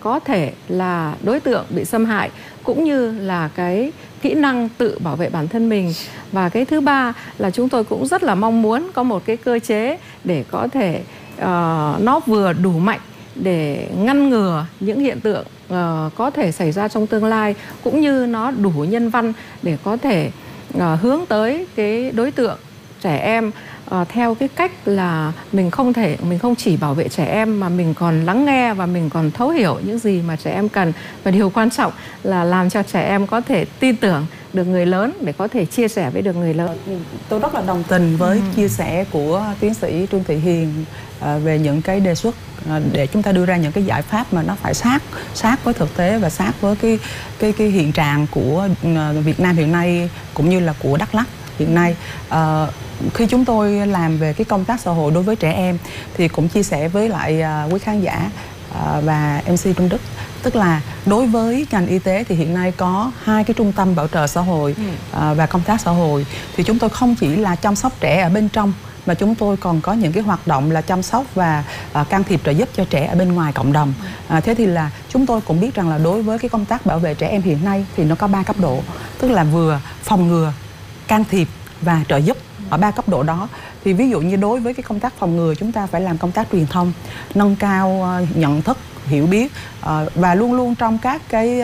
có thể là đối tượng bị xâm hại, cũng như là cái kỹ năng tự bảo vệ bản thân mình. Và cái thứ ba là chúng tôi cũng rất là mong muốn có một cái cơ chế để có thể nó vừa đủ mạnh để ngăn ngừa những hiện tượng có thể xảy ra trong tương lai, cũng như nó đủ nhân văn để có thể hướng tới cái đối tượng trẻ em theo cái cách là mình không chỉ bảo vệ trẻ em mà mình còn lắng nghe và mình còn thấu hiểu những gì mà trẻ em cần. Và điều quan trọng là làm cho trẻ em có thể tin tưởng được người lớn để có thể chia sẻ với được người lớn. Tôi rất là đồng tình với chia sẻ của tiến sĩ Trương Thị Hiền về những cái đề xuất để chúng ta đưa ra những cái giải pháp mà nó phải sát với thực tế và sát với cái hiện trạng của Việt Nam hiện nay, cũng như là của Đắk Lắk hiện nay. Khi chúng tôi làm về cái công tác xã hội đối với trẻ em thì cũng chia sẻ với lại quý khán giả và MC Trung Đức, tức là đối với ngành y tế thì hiện nay có 2 cái trung tâm bảo trợ xã hội và công tác xã hội, thì chúng tôi không chỉ là chăm sóc trẻ ở bên trong mà chúng tôi còn có những cái hoạt động là chăm sóc và can thiệp trợ giúp cho trẻ ở bên ngoài cộng đồng. Thế thì là chúng tôi cũng biết rằng là đối với cái công tác bảo vệ trẻ em hiện nay thì nó có 3 cấp độ, tức là vừa phòng ngừa, can thiệp và trợ giúp. Ở 3 cấp độ đó thì ví dụ như đối với cái công tác phòng ngừa, chúng ta phải làm công tác truyền thông, nâng cao nhận thức, hiểu biết, và luôn luôn trong các cái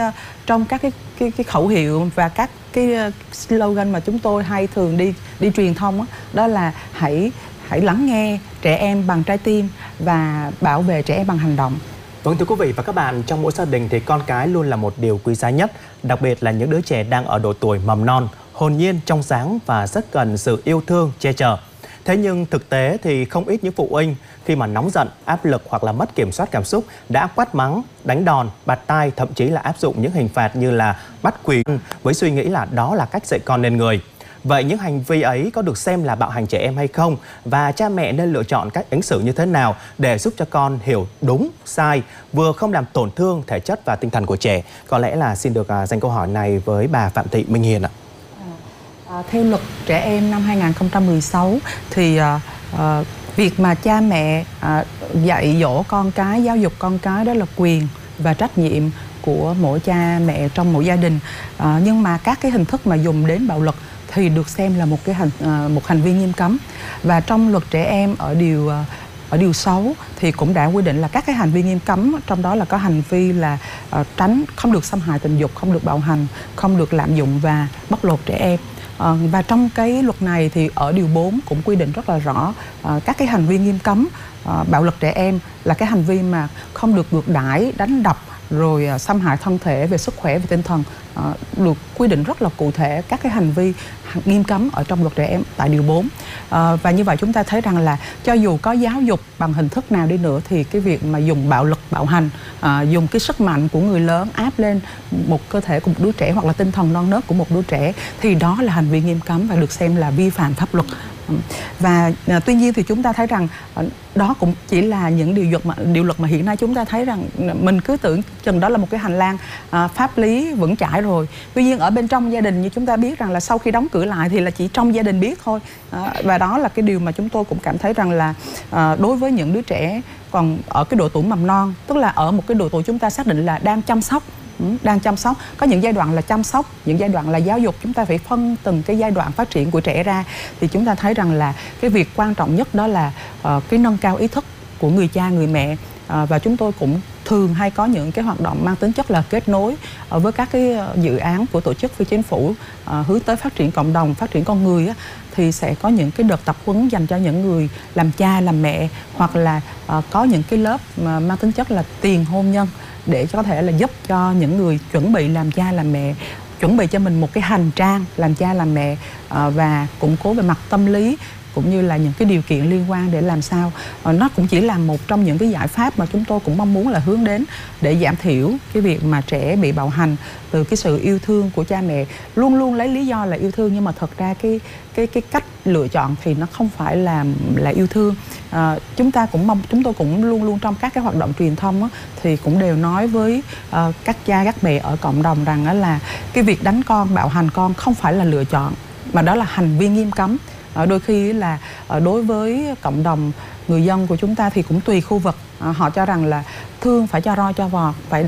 khẩu hiệu và các cái slogan mà chúng tôi hay thường đi truyền thông đó là hãy lắng nghe trẻ em bằng trái tim và bảo vệ trẻ em bằng hành động. Vâng, thưa quý vị và các bạn, trong mỗi gia đình thì con cái luôn là một điều quý giá nhất, đặc biệt là những đứa trẻ đang ở độ tuổi mầm non, hồn nhiên, trong sáng và rất cần sự yêu thương, che chở. Thế nhưng thực tế thì không ít những phụ huynh khi mà nóng giận, áp lực hoặc là mất kiểm soát cảm xúc đã quát mắng, đánh đòn, bạt tai, thậm chí là áp dụng những hình phạt như là bắt quỳ với suy nghĩ là đó là cách dạy con nên người. Vậy những hành vi ấy có được xem là bạo hành trẻ em hay không? Và cha mẹ nên lựa chọn cách ứng xử như thế nào để giúp cho con hiểu đúng, sai, vừa không làm tổn thương thể chất và tinh thần của trẻ? Có lẽ là xin được dành câu hỏi này với bà Phạm Thị Minh Hiền ạ. Theo luật trẻ em năm 2016 thì việc mà cha mẹ dạy dỗ con cái, giáo dục con cái đó là quyền và trách nhiệm của mỗi cha mẹ trong mỗi gia đình. Nhưng mà các cái hình thức mà dùng đến bạo lực thì được xem là một hành vi nghiêm cấm. Và trong luật trẻ em ở điều 6 thì cũng đã quy định là các cái hành vi nghiêm cấm, trong đó là có hành vi là tránh, không được xâm hại tình dục, không được bạo hành, không được lạm dụng và bóc lột trẻ em. Và trong cái luật này thì ở điều 4 cũng quy định rất là rõ các cái hành vi nghiêm cấm bạo lực trẻ em là cái hành vi mà không được ngược đãi, đánh đập, rồi xâm hại thân thể, về sức khỏe và tinh thần, được quy định rất là cụ thể các cái hành vi nghiêm cấm ở trong luật trẻ em tại điều 4. Và như vậy chúng ta thấy rằng là cho dù có giáo dục bằng hình thức nào đi nữa thì cái việc mà dùng bạo lực, bạo hành, dùng cái sức mạnh của người lớn áp lên một cơ thể của một đứa trẻ hoặc là tinh thần non nớt của một đứa trẻ thì đó là hành vi nghiêm cấm và được xem là vi phạm pháp luật. Và tuy nhiên thì chúng ta thấy rằng đó cũng chỉ là những điều luật mà hiện nay chúng ta thấy rằng mình cứ tưởng chừng đó là một cái hành lang pháp lý vững chãi rồi. Tuy nhiên ở bên trong gia đình như chúng ta biết rằng là sau khi đóng cửa lại thì là chỉ trong gia đình biết thôi. Và đó là cái điều mà chúng tôi cũng cảm thấy rằng là đối với những đứa trẻ còn ở cái độ tuổi mầm non, tức là ở một cái độ tuổi chúng ta xác định là đang chăm sóc, có những giai đoạn là chăm sóc, những giai đoạn là giáo dục, chúng ta phải phân từng cái giai đoạn phát triển của trẻ ra, thì chúng ta thấy rằng là cái việc quan trọng nhất đó là cái nâng cao ý thức của người cha, người mẹ. Và chúng tôi cũng thường hay có những cái hoạt động mang tính chất là kết nối với các cái dự án của tổ chức phi chính phủ hướng tới phát triển cộng đồng, phát triển con người thì sẽ có những cái đợt tập huấn dành cho những người làm cha, làm mẹ, hoặc là có những cái lớp mà mang tính chất là tiền hôn nhân để có thể là giúp cho những người chuẩn bị làm cha, làm mẹ chuẩn bị cho mình một cái hành trang làm cha, làm mẹ và củng cố về mặt tâm lý cũng như là những cái điều kiện liên quan để làm sao nó cũng chỉ là một trong những cái giải pháp mà chúng tôi cũng mong muốn là hướng đến để giảm thiểu cái việc mà trẻ bị bạo hành từ cái sự yêu thương của cha mẹ, luôn luôn lấy lý do là yêu thương nhưng mà thật ra cái cách lựa chọn thì nó không phải là yêu thương. Chúng tôi cũng luôn luôn trong các cái hoạt động truyền thông thì cũng đều nói với các cha, các mẹ ở cộng đồng rằng là cái việc đánh con, bạo hành con không phải là lựa chọn mà đó là hành vi nghiêm cấm. Đôi khi là đối với cộng đồng người dân của chúng ta thì cũng tùy khu vực, họ cho rằng là thương phải cho roi cho vọt, phải